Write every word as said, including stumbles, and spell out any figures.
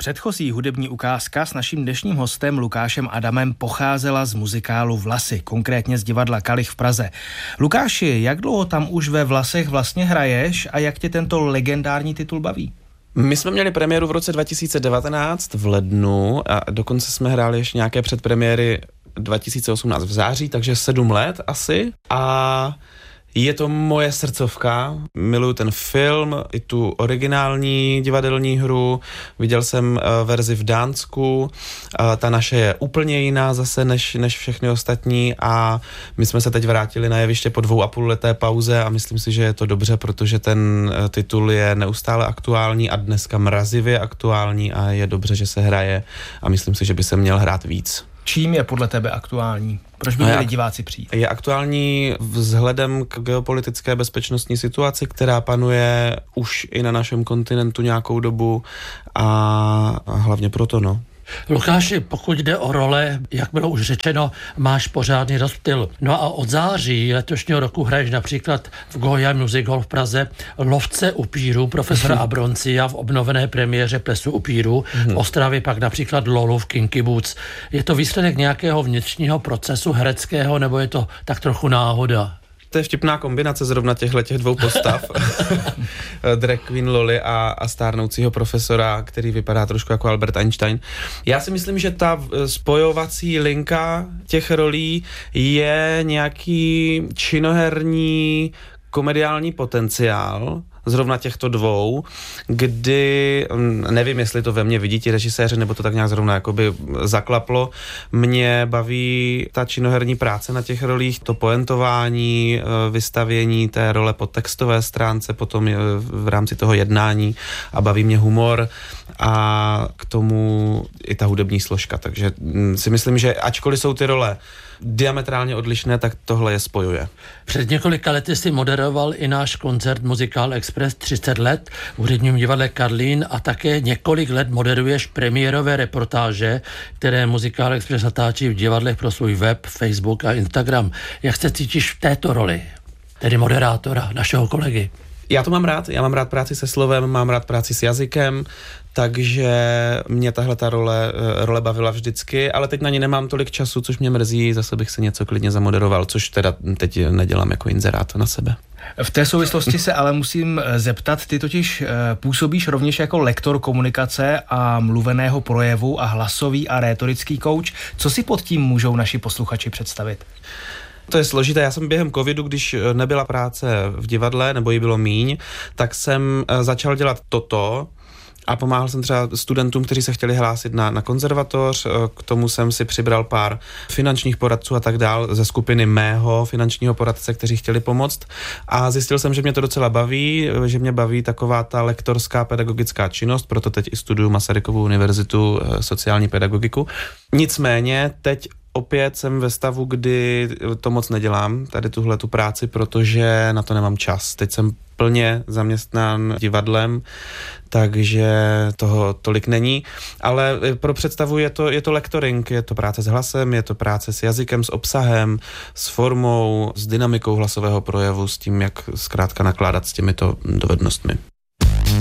Předchozí hudební ukázka s naším dnešním hostem Lukášem Adamem pocházela z muzikálu Vlasy, konkrétně z divadla Kalich v Praze. Lukáši, jak dlouho tam už ve Vlasech vlastně hraješ a jak tě tento legendární titul baví? My jsme měli premiéru v roce dva tisíce devatenáct v lednu a dokonce jsme hráli ještě nějaké předpremiéry dva tisíce osmnáct v září, takže sedm let asi. A je to moje srdcovka, miluju ten film, i tu originální divadelní hru, viděl jsem uh, verzi v Dánsku, uh, ta naše je úplně jiná zase než, než všechny ostatní a my jsme se teď vrátili na jeviště po dvou a půl leté pauze a myslím si, že je to dobře, protože ten uh, titul je neustále aktuální a dneska mrazivě aktuální a je dobře, že se hraje a myslím si, že by se měl hrát víc. Čím je podle tebe aktuální? Proč by měli diváci přijít? Je aktuální vzhledem k geopolitické bezpečnostní situaci, která panuje už i na našem kontinentu nějakou dobu a, a hlavně proto, no. Lukáši, pokud jde o role, jak bylo už řečeno, máš pořádný rozptyl. No a od září letošního roku hraješ například v Goya Music Hall v Praze Lovce upírů profesora Abroncia v obnovené premiéře Plesu upírů. V Ostravě pak například Lolu v Kinky Boots. Je to výsledek nějakého vnitřního procesu hereckého, nebo je to tak trochu náhoda? To je vtipná kombinace zrovna těchto těch dvou postav. Drag queen Loli a, a stárnoucího profesora, který vypadá trošku jako Albert Einstein. Já si myslím, že ta spojovací linka těch rolí je nějaký činoherní komediální potenciál, zrovna těchto dvou, kdy, nevím, jestli to ve mně vidí ti režiséři, nebo to tak nějak zrovna jakoby zaklaplo, mě baví ta činoherní práce na těch rolích, to poentování, vystavění té role po textové stránce, potom v rámci toho jednání a baví mě humor a k tomu i ta hudební složka, takže si myslím, že ačkoliv jsou ty role diametrálně odlišné, tak tohle je spojuje. Před několika lety si moderoval i náš koncert Muzikál Express třicet let v hudebním divadle Karlín a také několik let moderuješ premiérové reportáže, které Muzikál Express natáčí v divadlech pro svůj web, Facebook a Instagram. Jak se cítíš v této roli, tedy moderátora, našeho kolegy? Já to mám rád, já mám rád práci se slovem, mám rád práci s jazykem, takže mě tahle ta role, role bavila vždycky, ale teď na ní nemám tolik času, což mě mrzí, zase bych se něco klidně zamoderoval, což teda teď nedělám jako inzerát na sebe. V té souvislosti se ale musím zeptat, ty totiž působíš rovněž jako lektor komunikace a mluveného projevu a hlasový a rétorický kouč. Co si pod tím můžou naši posluchači představit? To je složité. Já jsem během covidu, když nebyla práce v divadle, nebo jí bylo míň, tak jsem začal dělat toto a pomáhal jsem třeba studentům, kteří se chtěli hlásit na, na konzervatoř. K tomu jsem si přibral pár finančních poradců a tak dál ze skupiny mého finančního poradce, kteří chtěli pomoct. A zjistil jsem, že mě to docela baví, že mě baví taková ta lektorská pedagogická činnost, proto teď i studuju Masarykovu univerzitu sociální pedagogiku. Nicméně teď opět jsem ve stavu, kdy to moc nedělám, tady tuhle tu práci, protože na to nemám čas. Teď jsem plně zaměstnán divadlem, takže toho tolik není, ale pro představu je to, je to lektoring, je to práce s hlasem, je to práce s jazykem, s obsahem, s formou, s dynamikou hlasového projevu, s tím, jak zkrátka nakládat s těmito dovednostmi.